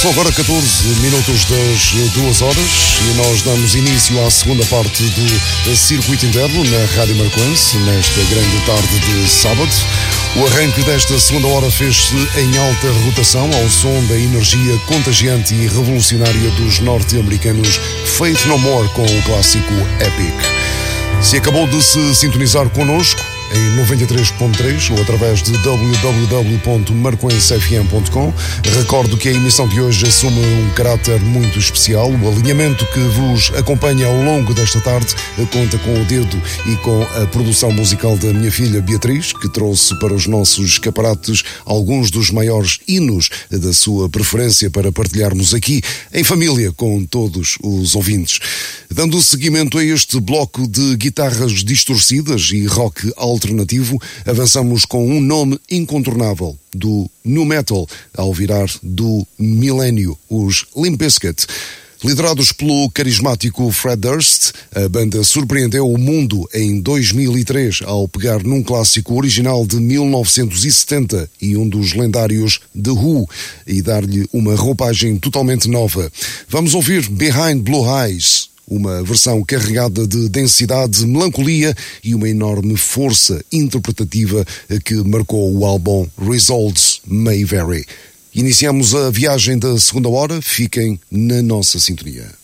São agora 14 minutos das 2 horas e nós damos início à segunda parte do Circuito Interno na Rádio Marcoense, nesta grande tarde de sábado. O arranque desta segunda hora fez-se em alta rotação ao som da energia contagiante e revolucionária dos norte-americanos Faith No More com o clássico Epic. Se acabou de se sintonizar connosco, em 93.3 ou através de www.marcoensefm.com. Recordo que a emissão de hoje assume um caráter muito especial. O alinhamento que vos acompanha ao longo desta tarde conta com o dedo e com a produção musical da minha filha Beatriz, que trouxe para os nossos escaparates alguns dos maiores hinos da sua preferência para partilharmos aqui em família com todos os ouvintes. Dando seguimento a este bloco de guitarras distorcidas e rock alternativo, avançamos com um nome incontornável do nu metal ao virar do milénio, os Limp Bizkit. Liderados pelo carismático Fred Durst, a banda surpreendeu o mundo em 2003 ao pegar num clássico original de 1970 e um dos lendários The Who e dar-lhe uma roupagem totalmente nova. Vamos ouvir Behind Blue Eyes, uma versão carregada de densidade, melancolia e uma enorme força interpretativa que marcou o álbum Results May Vary. Iniciamos a viagem da segunda hora, fiquem na nossa sintonia.